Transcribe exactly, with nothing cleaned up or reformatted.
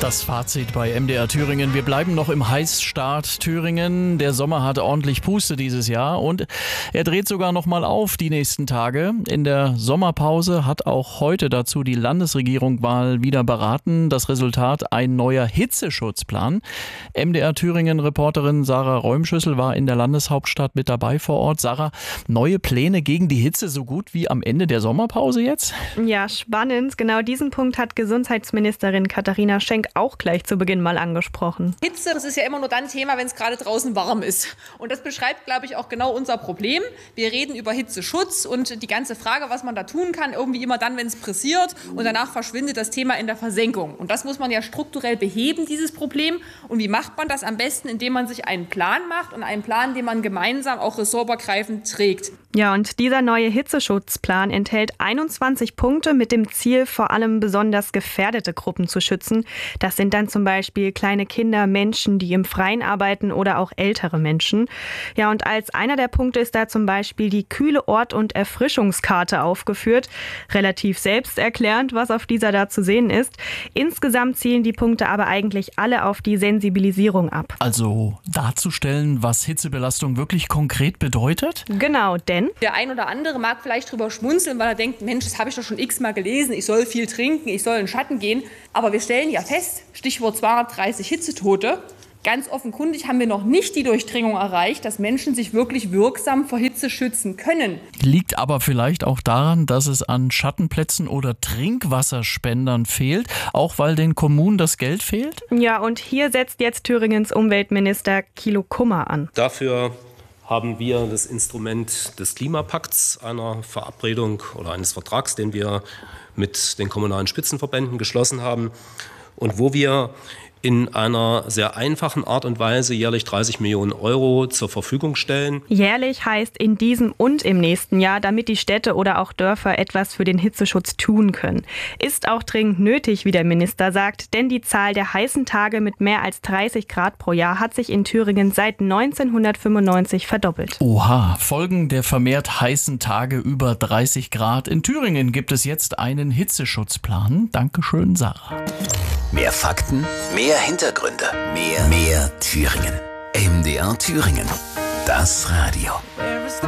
Das Fazit bei M D R Thüringen. Wir bleiben noch im Heißstaat Thüringen. Der Sommer hat ordentlich Puste dieses Jahr und er dreht sogar noch mal auf die nächsten Tage. In der Sommerpause hat auch heute dazu die Landesregierung mal wieder beraten. Das Resultat: ein neuer Hitzeschutzplan. M D R Thüringen-Reporterin Sarah Räumschüssel war in der Landeshauptstadt mit dabei vor Ort. Sarah, neue Pläne gegen die Hitze so gut wie am Ende der Sommerpause jetzt? Ja, spannend. Genau diesen Punkt hat Gesundheitsministerin Katharina Schenk auch gleich zu Beginn mal angesprochen. Hitze, das ist ja immer nur dann Thema, wenn es gerade draußen warm ist. Und das beschreibt, glaube ich, auch genau unser Problem. Wir reden über Hitzeschutz und die ganze Frage, was man da tun kann, irgendwie immer dann, wenn es pressiert, und danach verschwindet das Thema in der Versenkung. Und das muss man ja strukturell beheben, dieses Problem. Und wie macht man das am besten? Indem man sich einen Plan macht und einen Plan, den man gemeinsam auch ressortübergreifend trägt. Ja, und dieser neue Hitzeschutzplan enthält einundzwanzig Punkte mit dem Ziel, vor allem besonders gefährdete Gruppen zu schützen. Das sind dann zum Beispiel kleine Kinder, Menschen, die im Freien arbeiten oder auch ältere Menschen. Ja, und als einer der Punkte ist da zum Beispiel die kühle Ort- und Erfrischungskarte aufgeführt. Relativ selbsterklärend, was auf dieser da zu sehen ist. Insgesamt zielen die Punkte aber eigentlich alle auf die Sensibilisierung ab. Also darzustellen, was Hitzebelastung wirklich konkret bedeutet? Genau, denn der ein oder andere mag vielleicht drüber schmunzeln, weil er denkt, Mensch, das habe ich doch schon x-mal gelesen, ich soll viel trinken, ich soll in den Schatten gehen. Aber wir stellen ja fest, Stichwort zweihundertdreißig Hitzetote, ganz offenkundig haben wir noch nicht die Durchdringung erreicht, dass Menschen sich wirklich wirksam vor Hitze schützen können. Liegt aber vielleicht auch daran, dass es an Schattenplätzen oder Trinkwasserspendern fehlt, auch weil den Kommunen das Geld fehlt? Ja, und hier setzt jetzt Thüringens Umweltminister Thilo Kummer an. Dafür haben wir das Instrument des Klimapakts, einer Verabredung oder eines Vertrags, den wir mit den kommunalen Spitzenverbänden geschlossen haben und wo wir in einer sehr einfachen Art und Weise jährlich dreißig Millionen Euro zur Verfügung stellen. Jährlich heißt in diesem und im nächsten Jahr, damit die Städte oder auch Dörfer etwas für den Hitzeschutz tun können. Ist auch dringend nötig, wie der Minister sagt, denn die Zahl der heißen Tage mit mehr als dreißig Grad pro Jahr hat sich in Thüringen seit neunzehnhundertfünfundneunzig verdoppelt. Oha, Folgen der vermehrt heißen Tage über dreißig Grad. In Thüringen gibt es jetzt einen Hitzeschutzplan. Dankeschön, Sarah. Mehr Fakten, mehr Hintergründe, mehr, mehr Thüringen. M D R Thüringen. Das Radio.